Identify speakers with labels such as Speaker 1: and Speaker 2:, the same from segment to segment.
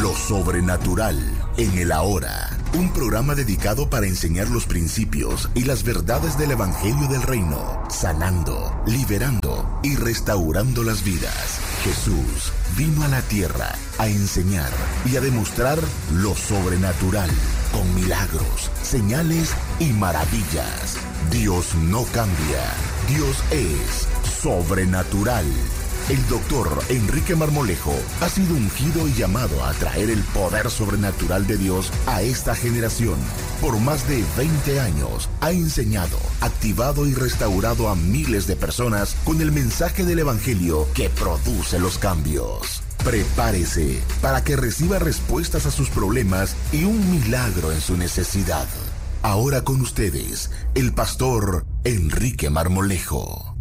Speaker 1: Lo sobrenatural en el ahora. Un programa dedicado para enseñar los principios y las verdades del Evangelio del Reino, sanando, liberando y restaurando las vidas. Jesús vino a la tierra a enseñar y a demostrar lo sobrenatural con milagros, señales y maravillas. Dios no cambia. Dios es sobrenatural. El doctor Enrique Marmolejo ha sido ungido y llamado a traer el poder sobrenatural de Dios a esta generación. Por más de 20 años ha enseñado, activado y restaurado a miles de personas con el mensaje del Evangelio que produce los cambios. Prepárese para que reciba respuestas a sus problemas y un milagro en su necesidad. Ahora con ustedes, el pastor Enrique Marmolejo.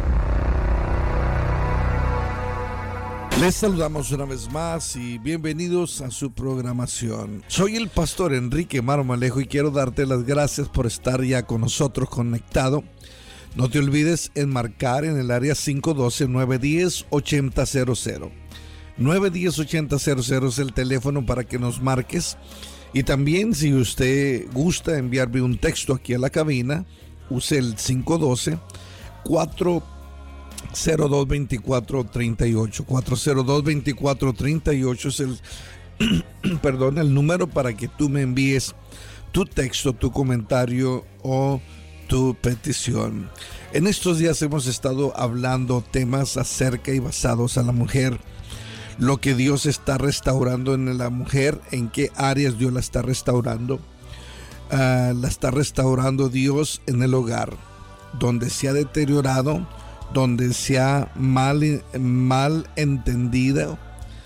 Speaker 2: Les saludamos una vez más y bienvenidos a su programación. Soy el pastor Enrique Marmolejo y quiero darte las gracias por estar ya con nosotros conectado. No te olvides enmarcar en el área 512-910-8000. 910-8000 es el teléfono para que nos marques. Y también si usted gusta enviarme un texto aquí a la cabina, use el 512-402-2438. 402-2438 es el número para que tú me envíes tu texto, tu comentario o tu petición. En estos días hemos estado hablando temas acerca y basados a la mujer. Lo que Dios está restaurando en la mujer, en qué áreas Dios la está restaurando. La está restaurando Dios en el hogar, donde se ha deteriorado, donde se ha mal entendido,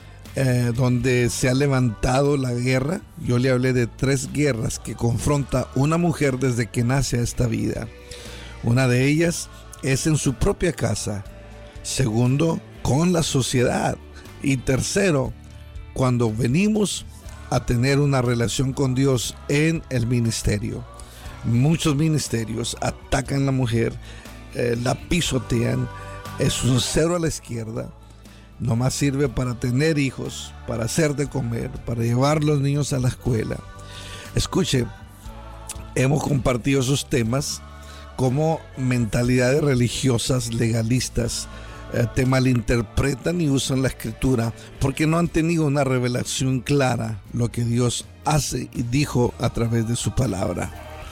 Speaker 2: donde se ha levantado la guerra. Yo le hablé de 3 guerras que confronta una mujer desde que nace a esta vida. Una de ellas es en su propia casa. Segundo, con la sociedad. Y tercero, cuando venimos a tener una relación con Dios en el ministerio. Muchos ministerios atacan a la mujer, la pisotean, es un cero a la izquierda. Nomás sirve para tener hijos, para hacer de comer, para llevar los niños a la escuela. Escuche, hemos compartido esos temas como mentalidades religiosas, legalistas, te malinterpretan y usan la escritura porque no han tenido una revelación clara lo que Dios hace y dijo a través de su palabra.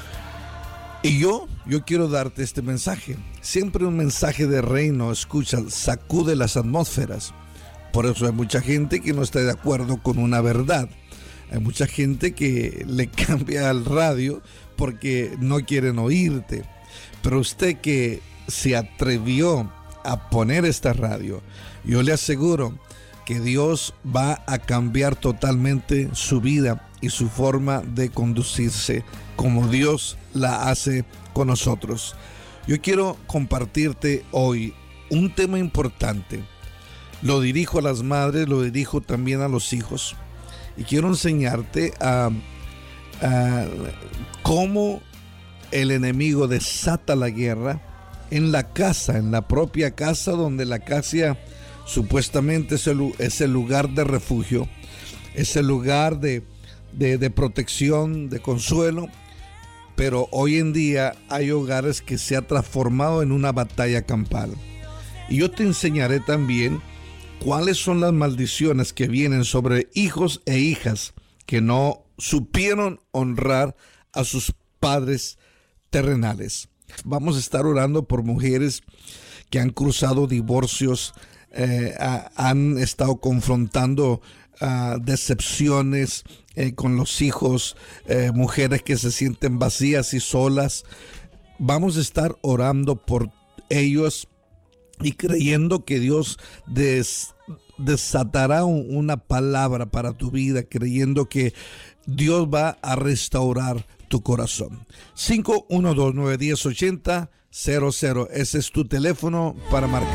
Speaker 2: Y yo quiero darte este mensaje, siempre un mensaje de reino. Escucha, sacude las atmósferas. Por eso hay mucha gente que no está de acuerdo con una verdad. Hay mucha gente que le cambia al radio porque no quieren oírte. Pero usted que se atrevió a poner esta radio, yo le aseguro que Dios va a cambiar totalmente su vida y su forma de conducirse como Dios la hace con nosotros. Yo quiero compartirte hoy un tema importante. Lo dirijo a las madres, lo dirijo también a los hijos. Y quiero enseñarte a cómo el enemigo desata la guerra en la casa, en la propia casa, donde la casa supuestamente es el lugar de refugio, es el lugar de protección, de consuelo. Pero hoy en día hay hogares que se ha transformado en una batalla campal. Y yo te enseñaré también cuáles son las maldiciones que vienen sobre hijos e hijas que no supieron honrar a sus padres terrenales. Vamos a estar orando por mujeres que han cruzado divorcios, han estado confrontando decepciones con los hijos, mujeres que se sienten vacías y solas. Vamos a estar orando por ellos y creyendo que Dios desatará una palabra para tu vida, creyendo que Dios va a restaurar tu corazón. 512-910-8000, ese es tu teléfono para marcar.